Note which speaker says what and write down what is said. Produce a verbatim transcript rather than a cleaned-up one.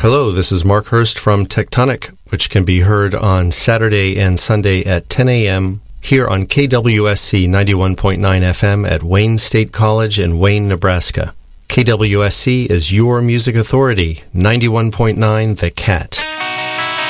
Speaker 1: Hello, this is Mark Hurst from Tectonic, which can be heard on Saturday and Sunday at ten a.m. here on K W S C ninety-one point nine F M at Wayne State College in Wayne, Nebraska. K W S C is your music authority, ninety-one point nine The Cat.